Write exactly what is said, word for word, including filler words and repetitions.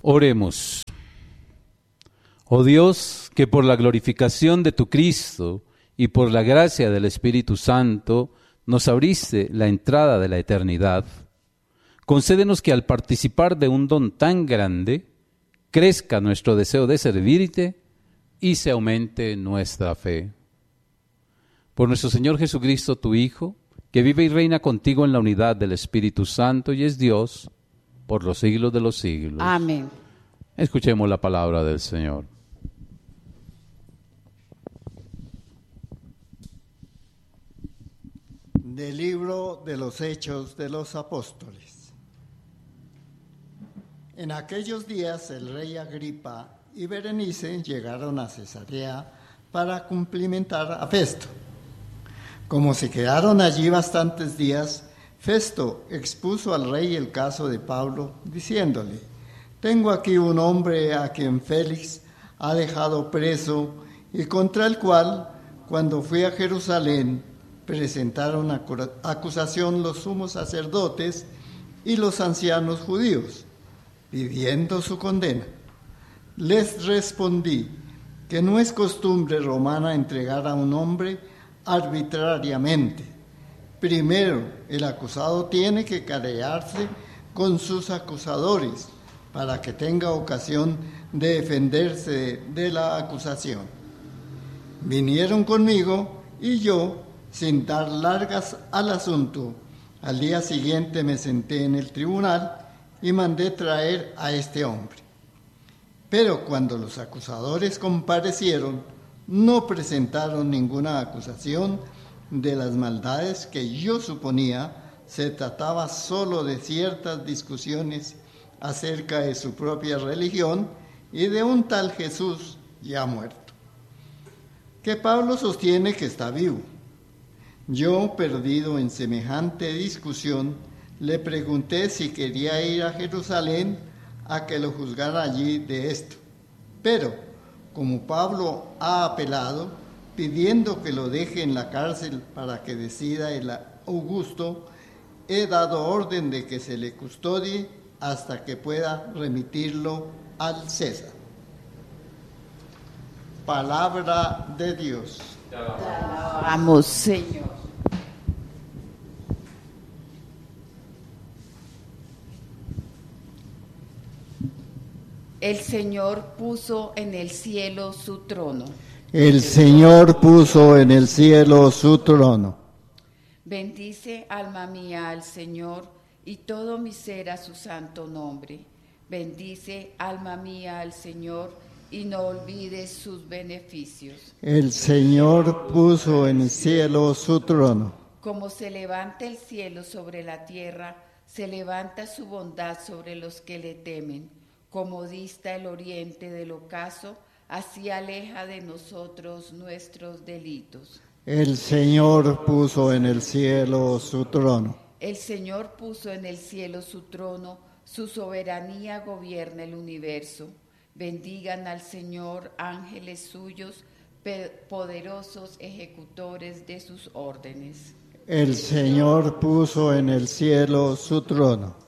Oremos. Oh Dios, que por la glorificación de tu Cristo y por la gracia del Espíritu Santo nos abriste la entrada de la eternidad, concédenos que al participar de un don tan grande, crezca nuestro deseo de servirte y se aumente nuestra fe. Por nuestro Señor Jesucristo, tu Hijo, que vive y reina contigo en la unidad del Espíritu Santo y es Dios por los siglos de los siglos. Amén. Escuchemos la palabra del Señor. Del libro de los Hechos de los Apóstoles. En aquellos días el rey Agripa y Berenice llegaron a Cesarea para cumplimentar a Festo. Como se quedaron allí bastantes días, Festo expuso al rey el caso de Pablo, diciéndole: «Tengo aquí un hombre a quien Félix ha dejado preso y contra el cual, cuando fui a Jerusalén, presentaron acusación los sumos sacerdotes y los ancianos judíos, pidiendo su condena. Les respondí que no es costumbre romana entregar a un hombre arbitrariamente. Primero, el acusado tiene que querellarse con sus acusadores para que tenga ocasión de defenderse de la acusación. Vinieron conmigo y yo, sin dar largas al asunto, al día siguiente me senté en el tribunal y mandé traer a este hombre. Pero cuando los acusadores comparecieron, no presentaron ninguna acusación de las maldades que yo suponía. Se trataba solo de ciertas discusiones acerca de su propia religión y de un tal Jesús ya muerto, que Pablo sostiene que está vivo. Yo, perdido en semejante discusión, le pregunté si quería ir a Jerusalén a que lo juzgara allí de esto. Pero, como Pablo ha apelado, pidiendo que lo deje en la cárcel para que decida el Augusto, he dado orden de que se le custodie hasta que pueda remitirlo al César». Palabra de Dios. Te alabamos, Señor. El Señor puso en el cielo su trono. El Señor puso en el cielo su trono. Bendice, alma mía, al Señor, y todo mi ser a su santo nombre. Bendice, alma mía, al Señor, y no olvides sus beneficios. El Señor puso en el cielo su trono. Como se levanta el cielo sobre la tierra, se levanta su bondad sobre los que le temen. Como dista el oriente del ocaso, así aleja de nosotros nuestros delitos. El Señor puso en el cielo su trono. El Señor puso en el cielo su trono, su soberanía gobierna el universo. Bendigan al Señor ángeles suyos, poderosos ejecutores de sus órdenes. El Señor puso en el cielo su trono.